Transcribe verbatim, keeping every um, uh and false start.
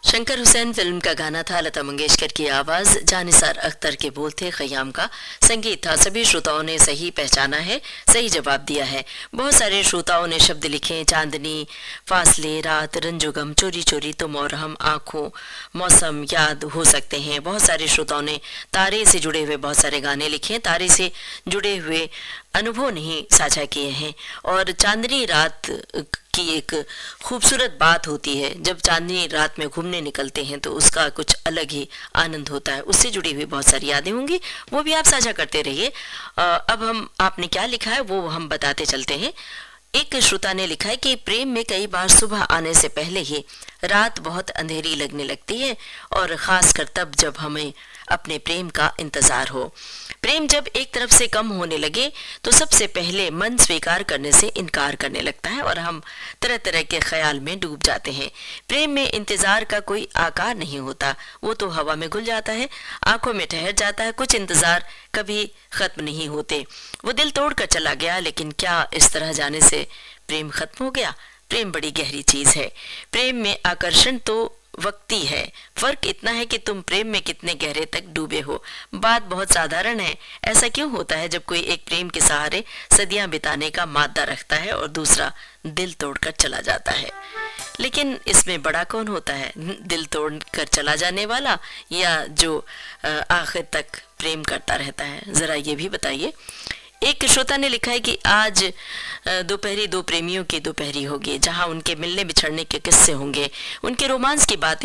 Shankar Hussain film का गाना था। लता मंगेशकर की आवाज, जानिसार अख्तर के बोल थे, खयाम का संगीत था। सभी श्रोताओं ने सही पहचाना है, सही जवाब दिया है। बहुत सारे श्रोताओं ने शब्द लिखे, चांदनी, फासले, रात, रंजुगम, चोरी चोरी, तुम और हम, आंखों, मौसम, याद हो सकते हैं। बहुत सारे श्रोताओं ने तारे से जुड़े हुए बहुत सारे गाने लिखे, तारे से जुड़े हुए अनुभव नहीं साझा किए हैं। और चांदनी रात की एक खूबसूरत बात होती है, जब चांदनी रात में घूमने निकलते हैं तो उसका कुछ अलग ही आनंद होता है। उससे जुड़ी हुई बहुत सारी यादें होंगी, वो भी आप साझा करते रहिए। अब हम आपने क्या लिखा है वो हम बताते चलते हैं। एक श्रोता ने लिखा है कि प्रेम में कई बार सुबह आने से पहले ही रात बहुत अंधेरी लगने लगती है, और खासकर तब जब हमें अपने प्रेम का इंतजार हो। प्रेम जब एक तरफ से कम होने लगे तो सबसे पहले मन स्वीकार करने से इनकार करने लगता है और हम तरह तरह के ख्याल में डूब जाते हैं। प्रेम में इंतजार का कोई आकार नहीं होता, वो तो हवा में घुल जाता है, आंखों में ठहर जाता है। कुछ इंतजार कभी खत्म नहीं होते। वो दिल तोड़ कर चला गया, लेकिन क्या इस तरह जाने से प्रेम खत्म हो गया? प्रेम बड़ी गहरी चीज है। प्रेम में आकर्षण तो वक्ती है, फर्क इतना है कि तुम प्रेम में कितने गहरे तक डूबे हो। बात बहुत साधारण है। ऐसा क्यों होता है जब कोई एक प्रेम के सहारे सदियां बिताने का मादा रखता है और दूसरा दिल तोड़कर चला जाता है? लेकिन इसमें बड़ा कौन होता है, दिल तोड़कर चला जाने वाला या जो आखिर तक प्रेम करता रहता है? जरा ये भी बताइए। एक श्रोता ने लिखा है कि आज दोपहरी दो प्रेमियों की दोपहरी होगी, जहां उनके मिलने बिछड़ने के किस्से होंगे, उनके रोमांस की बातें